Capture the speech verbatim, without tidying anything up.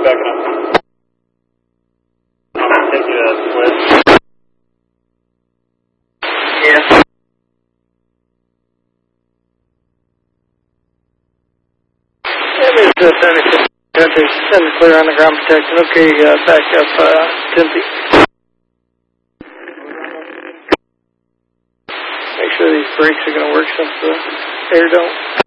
backing up. I'll take you to Swiss. Yeah. That is uh, seventy-six. Send clear on the ground protection. Okay, uh, back up, uh, Tempe. Make sure these brakes are going to work since the air don't.